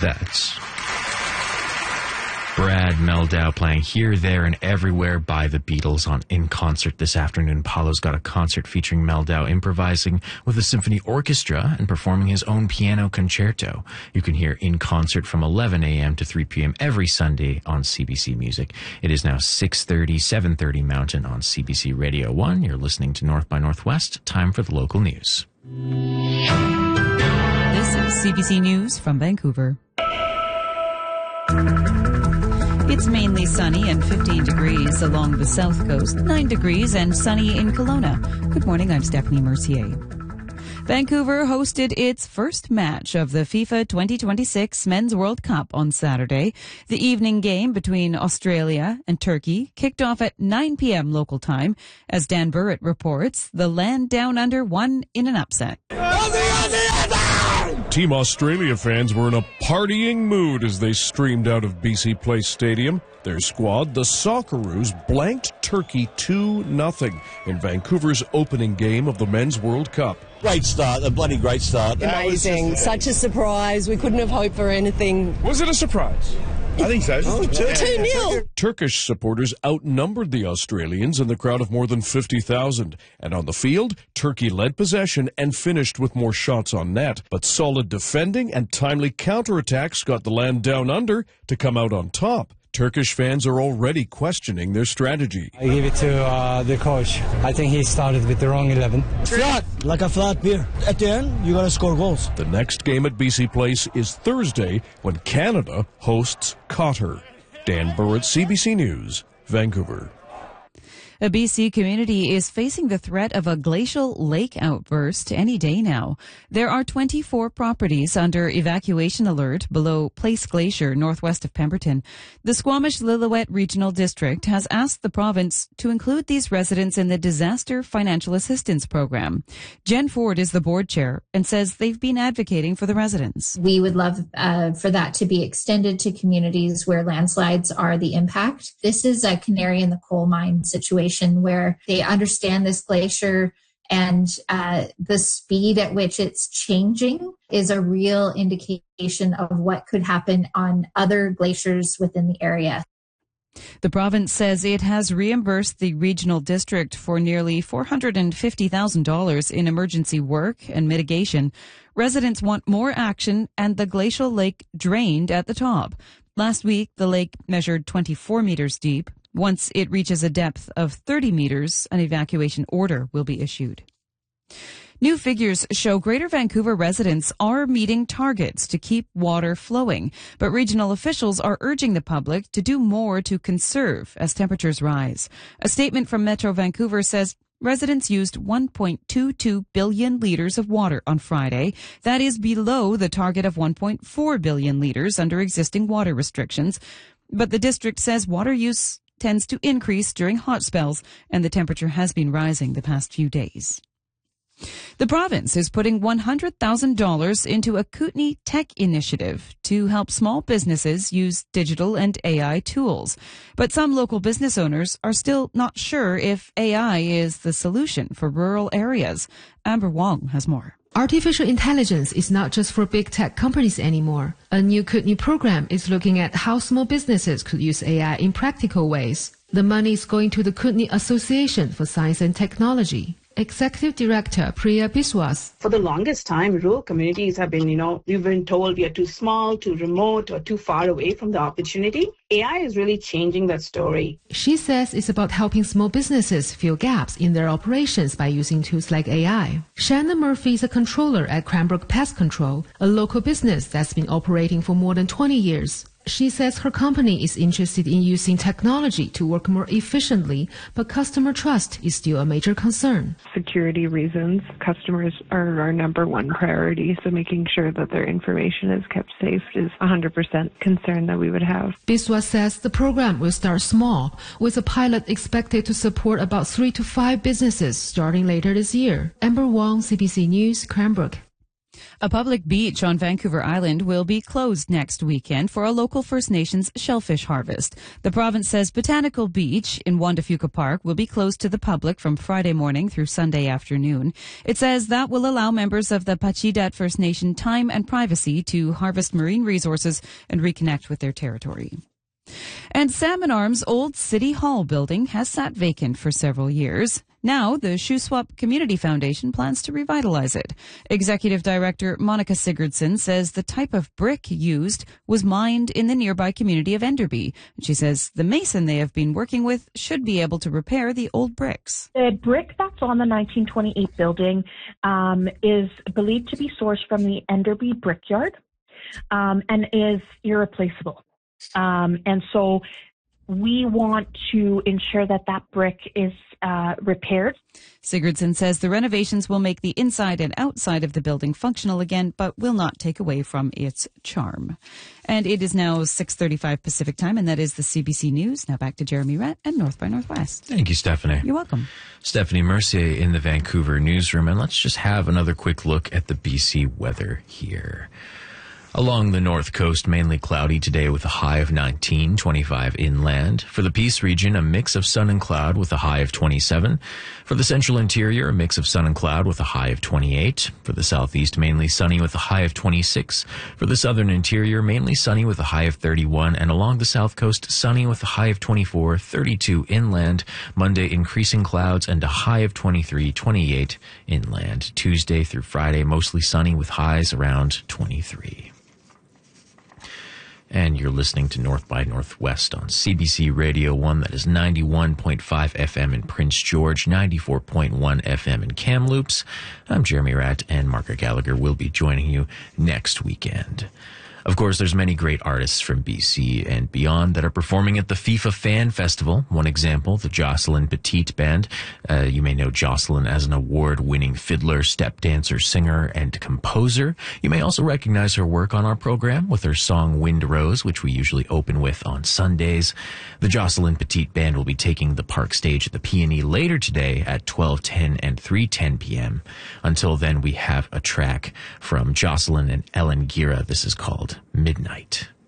That's Brad Mehldau playing Here, There, and Everywhere by the Beatles in concert this afternoon. Paulo's got a concert featuring Mehldau improvising with a symphony orchestra and performing his own piano concerto. You can hear In Concert from 11 a.m. to 3 p.m. every Sunday on CBC Music. It is now 6:30, 7:30 Mountain on CBC Radio 1. You're listening to North by Northwest. Time for the local news. This is CBC News from Vancouver. It's mainly sunny and 15 degrees along the south coast, 9 degrees and sunny in Kelowna. Good morning, I'm Stephanie Mercier. Vancouver hosted its first match of the FIFA 2026 Men's World Cup on Saturday. The evening game between Australia and Turkey kicked off at 9 p.m. local time. As Dan Burrett reports, the land down under won in an upset. Team Australia fans were in a partying mood as they streamed out of BC Place Stadium. Their squad, the Socceroos, blanked Turkey 2-0 in Vancouver's opening game of the Men's World Cup. Great start, a bloody great start. Amazing, such a surprise. We couldn't have hoped for anything. Was it a surprise? I think so. 2-0. Turkish supporters outnumbered the Australians in the crowd of more than 50,000. And on the field, Turkey led possession and finished with more shots on net. But solid defending and timely counterattacks got the land down under to come out on top. Turkish fans are already questioning their strategy. I give it to the coach. I think he started with the wrong 11. Flat, like a flat beer. At the end, you got to score goals. The next game at BC Place is Thursday when Canada hosts Qatar. Dan Burrett, CBC News, Vancouver. A BC community is facing the threat of a glacial lake outburst any day now. There are 24 properties under evacuation alert below Place Glacier, northwest of Pemberton. The Squamish-Lillooet Regional District has asked the province to include these residents in the Disaster Financial Assistance Program. Jen Ford is the board chair and says they've been advocating for the residents. We would love for that to be extended to communities where landslides are the impact. This is a canary in the coal mine situation where they understand this glacier and the speed at which it's changing is a real indication of what could happen on other glaciers within the area. The province says it has reimbursed the regional district for nearly $450,000 in emergency work and mitigation. Residents want more action and the glacial lake drained at the top. Last week, the lake measured 24 meters deep. Once it reaches a depth of 30 meters, an evacuation order will be issued. New figures show Greater Vancouver residents are meeting targets to keep water flowing, but regional officials are urging the public to do more to conserve as temperatures rise. A statement from Metro Vancouver says residents used 1.22 billion litres of water on Friday. That is below the target of 1.4 billion litres under existing water restrictions. But the district says water use tends to increase during hot spells, and the temperature has been rising the past few days. The province is putting $100,000 into a Kootenay Tech initiative to help small businesses use digital and AI tools. But some local business owners are still not sure if AI is the solution for rural areas. Amber Wong has more. Artificial intelligence is not just for big tech companies anymore. A new Kootenay program is looking at how small businesses could use AI in practical ways. The money is going to the Kootenay Association for Science and Technology. Executive Director Priya Biswas. For the longest time, rural communities have been, we've been told we are too small, too remote, or too far away from the opportunity. AI is really changing that story. She says it's about helping small businesses fill gaps in their operations by using tools like AI. Shannon Murphy is a controller at Cranbrook Pest Control, a local business that's been operating for more than 20 years. She says her company is interested in using technology to work more efficiently, but customer trust is still a major concern. Security reasons, customers are our number one priority, so making sure that their information is kept safe is 100% concern that we would have. Biswas says the program will start small, with a pilot expected to support about 3 to 5 businesses starting later this year. Amber Wong, CBC News, Cranbrook. A public beach on Vancouver Island will be closed next weekend for a local First Nations shellfish harvest. The province says Botanical Beach in Juan de Fuca Park will be closed to the public from Friday morning through Sunday afternoon. It says that will allow members of the Pachidat First Nation time and privacy to harvest marine resources and reconnect with their territory. And Salmon Arm's old City Hall building has sat vacant for several years. Now, the Shuswap Community Foundation plans to revitalize it. Executive Director Monica Sigurdsson says the type of brick used was mined in the nearby community of Enderby. She says the mason they have been working with should be able to repair the old bricks. The brick that's on the 1928 building is believed to be sourced from the Enderby Brickyard and is irreplaceable. And so we want to ensure that that brick is repaired. Sigurdsson says the renovations will make the inside and outside of the building functional again, but will not take away from its charm. And it is now 6:35 Pacific time, and that is the CBC News. Now back to Jeremy Rett and North by Northwest. Thank you, Stephanie. You're welcome. Stephanie Mercier in the Vancouver newsroom, and let's just have another quick look at the BC weather here. Along the north coast, mainly cloudy today with a high of 19, 25 inland. For the Peace region, a mix of sun and cloud with a high of 27. For the central interior, a mix of sun and cloud with a high of 28. For the southeast, mainly sunny with a high of 26. For the southern interior, mainly sunny with a high of 31. And along the south coast, sunny with a high of 24, 32 inland. Monday, increasing clouds and a high of 23, 28 inland. Tuesday through Friday, mostly sunny with highs around 23. And you're listening to North by Northwest on CBC Radio 1. That is 91.5 FM in Prince George, 94.1 FM in Kamloops. I'm Jeremy Ratt, and Margaret Gallagher will be joining you next weekend. Of course, there's many great artists from BC and beyond that are performing at the FIFA Fan Festival. One example, the Jocelyn Petit Band. You may know Jocelyn as an award-winning fiddler, step dancer, singer, and composer. You may also recognize her work on our program with her song Wind Rose, which we usually open with on Sundays. The Jocelyn Petit Band will be taking the park stage at the Peony later today at 12:10 and 3:10 p.m. Until then, we have a track from Jocelyn and Ellen Gira. This is called Midnight.